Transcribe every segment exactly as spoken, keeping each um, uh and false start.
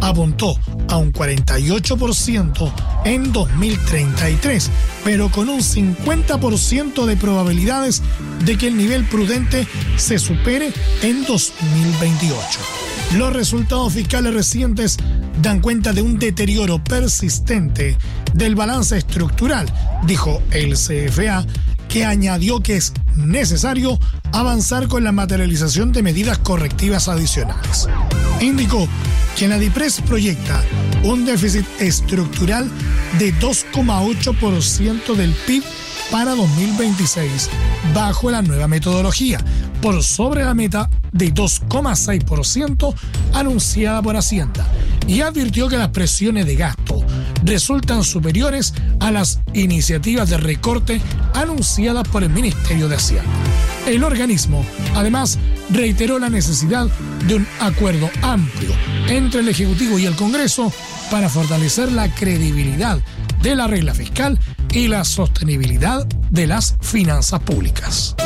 apuntó a un cuarenta y ocho por ciento en dos mil treinta y tres, pero con un cincuenta por ciento de probabilidades de que el nivel prudente se supere en dos mil veintiocho. Los resultados fiscales recientes dan cuenta de un deterioro persistente del balance estructural, dijo el C F A, que añadió que es necesario avanzar con la materialización de medidas correctivas adicionales. Indicó que la DIPRES proyecta un déficit estructural de dos coma ocho por ciento del P I B para dos mil veintiséis, bajo la nueva metodología, por sobre la meta de dos coma seis por ciento anunciada por Hacienda, y advirtió que las presiones de gasto resultan superiores a las iniciativas de recorte anunciadas por el Ministerio de Hacienda. El organismo, además, reiteró la necesidad de un acuerdo amplio entre el Ejecutivo y el Congreso para fortalecer la credibilidad de la regla fiscal y la sostenibilidad de las finanzas públicas.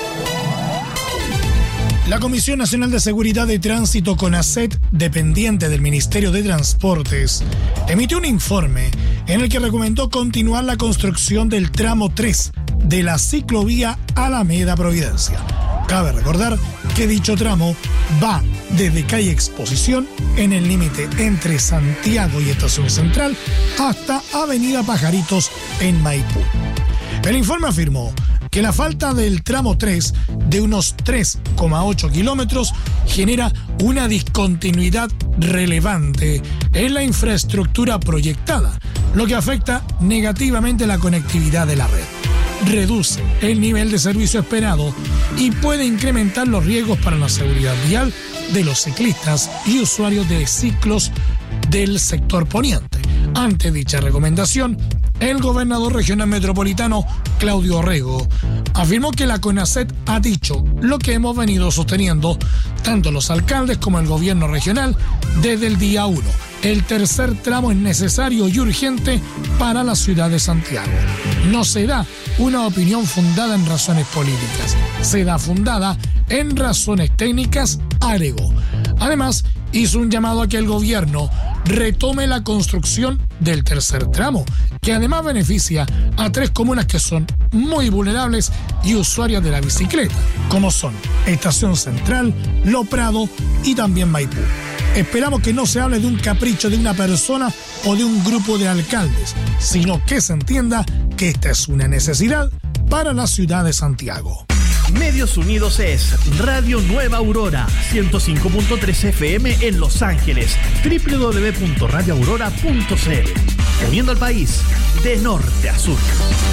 La Comisión Nacional de Seguridad de Tránsito, CONACET, dependiente del Ministerio de Transportes, emitió un informe en el que recomendó continuar la construcción del tramo tres de la ciclovía Alameda Providencia. Cabe recordar que dicho tramo va desde calle Exposición, en el límite entre Santiago y Estación Central, hasta Avenida Pajaritos en Maipú. El informe afirmó que la falta del tramo tres de unos tres coma ocho kilómetros genera una discontinuidad relevante en la infraestructura proyectada, lo que afecta negativamente la conectividad de la red, reduce el nivel de servicio esperado y puede incrementar los riesgos para la seguridad vial de los ciclistas y usuarios de ciclos del sector poniente. Ante dicha recomendación, el gobernador regional metropolitano, Claudio Orrego, afirmó que la CONACET ha dicho lo que hemos venido sosteniendo tanto los alcaldes como el gobierno regional desde el día uno. El tercer tramo es necesario y urgente para la ciudad de Santiago. No se da una opinión fundada en razones políticas, se da fundada en razones técnicas, agregó. Además, hizo un llamado a que el gobierno retome la construcción del tercer tramo, que además beneficia a tres comunas que son muy vulnerables y usuarias de la bicicleta, como son Estación Central, Lo Prado y también Maipú. Esperamos que no se hable de un capricho de una persona o de un grupo de alcaldes, sino que se entienda que esta es una necesidad para la ciudad de Santiago. Medios Unidos es Radio Nueva Aurora, ciento cinco punto tres F M en Los Ángeles, doble u doble u doble u punto radio aurora punto c l, uniendo al país de norte a sur.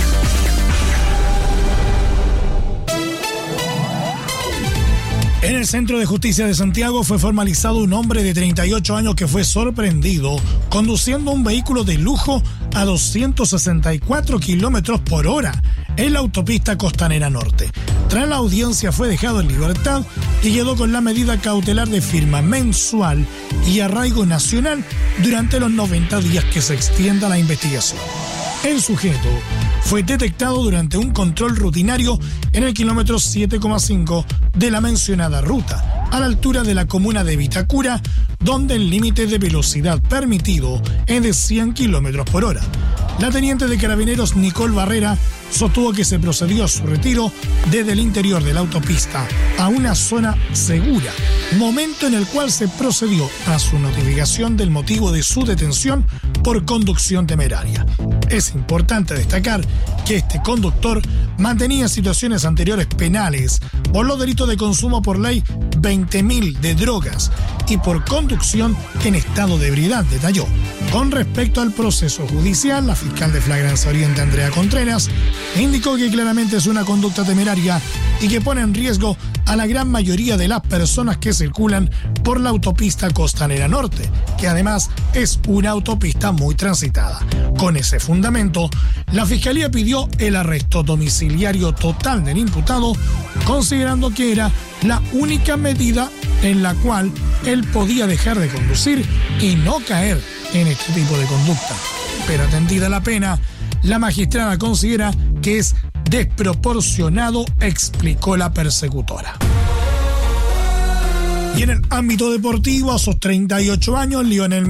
En el Centro de Justicia de Santiago fue formalizado un hombre de treinta y ocho años que fue sorprendido conduciendo un vehículo de lujo a doscientos sesenta y cuatro kilómetros por hora en la autopista Costanera Norte. Tras la audiencia fue dejado en libertad y quedó con la medida cautelar de firma mensual y arraigo nacional durante los noventa días que se extienda la investigación. El sujeto fue detectado durante un control rutinario en el kilómetro siete coma cinco de la mencionada ruta, a la altura de la comuna de Vitacura, donde el límite de velocidad permitido es de cien kilómetros por hora. La teniente de carabineros Nicole Barrera sostuvo que se procedió a su retiro desde el interior de la autopista a una zona segura, momento en el cual se procedió a su notificación del motivo de su detención por conducción temeraria. Es importante destacar que este conductor mantenía situaciones anteriores penales por los delitos de consumo por ley veinte mil de drogas y por conducción en estado de ebriedad, detalló. Con respecto al proceso judicial, la fiscal de Flagrancia Oriente, Andrea Contreras, indicó que claramente es una conducta temeraria y que pone en riesgo a la gran mayoría de las personas que circulan por la autopista Costanera Norte, que además es una autopista muy transitada. Con ese fundamento, la Fiscalía pidió el arresto domiciliario total del imputado, considerando que era la única medida en la cual él podía dejar de conducir y no caer en este tipo de conducta. Pero atendida la pena, la magistrada considera que es desproporcionado, explicó la persecutora. Y en el ámbito deportivo, a sus treinta y ocho años, Lionel